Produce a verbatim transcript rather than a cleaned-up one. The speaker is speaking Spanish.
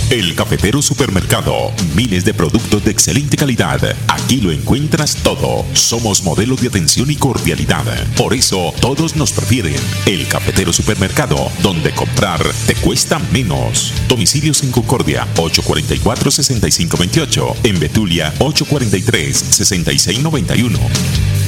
El Cafetero Supermercado. Miles de productos de excelente calidad. Aquí lo encuentras todo. Somos modelo de atención y cordialidad. Por eso todos nos prefieren. El Cafetero Supermercado, donde comprar te cuesta menos. Domicilios en Concordia, ocho cuarenta y cuatro, sesenta y cinco veintiocho. En Betulia, ocho cuarenta y tres, sesenta y seis noventa y uno.